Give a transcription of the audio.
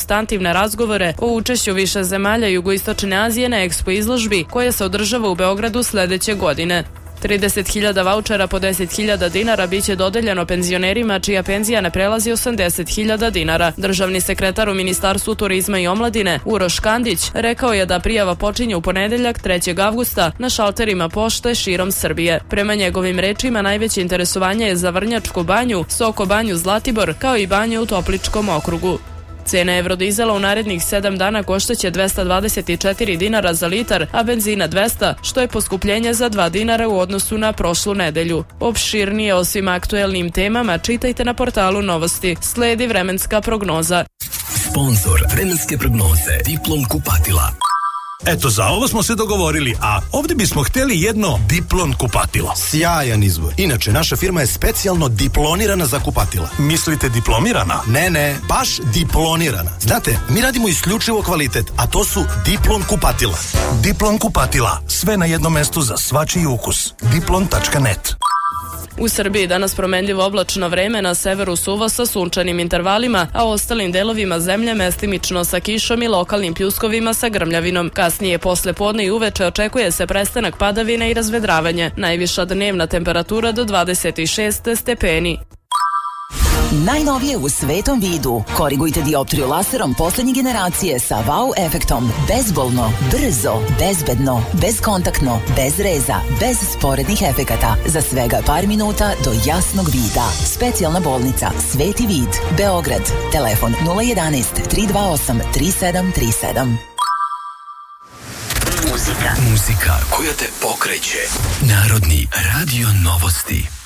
substantivne razgovore o učešću više zemalja Jugoistočne Azije na Expo izložbi koja se održava u Beogradu sledeće godine. 30.000 vaučera po 10.000 dinara biće dodeljeno penzionerima čija penzija ne prelazi 80.000 dinara. Državni sekretar u Ministarstvu turizma i omladine Uroš Kandić rekao je da prijava počinje u ponedeljak 3. avgusta na šalterima pošte širom Srbije. Prema njegovim rečima najveće interesovanje je za Vrnjačku banju, Soko banju Zlatibor kao i banje u Topličkom okrugu. Cena evrodizela u narednih 7 dana koštaće 224 dinara za litar, a benzina 200, što je poskupljenje za 2 dinara u odnosu na prošlu nedelju. Opširnije o svim aktuelnim temama čitajte na portalu Novosti. Sledi vremenska prognoza. Sponzor vremenske prognoze Diplom kupatila. Eto, za ovo smo se dogovorili, a ovdje bismo htjeli jedno Diplon kupatilo. Sjajan izbor. Inače, naša firma je specijalno diplonirana za kupatila. Mislite diplomirana? Ne, baš diplonirana. Znate, mi radimo isključivo kvalitet, a to su Diplon kupatila. Diplon kupatila. Sve na jednom mestu za svačiji ukus. Diplon.net. U Srbiji danas promenljivo oblačno vreme, na severu suvo sa sunčanim intervalima, a u ostalim delovima zemlje mestimično sa kišom i lokalnim pljuskovima sa grmljavinom. Kasnije posle podne i uveče očekuje se prestanak padavine i razvedravanje. Najviša dnevna temperatura do 26 stepeni. Najnovije u svetom vidu. Korigujte dioptriju laserom poslednje generacije sa wow efektom. Bezbolno, brzo, bezbedno, bezkontaktno, bez reza, bez sporednih efekata. Za svega par minuta do jasnog vida. Specijalna bolnica Sveti vid, Beograd. Telefon 011 328 3737. Muzika koja te pokreće. Narodni radio Novosti.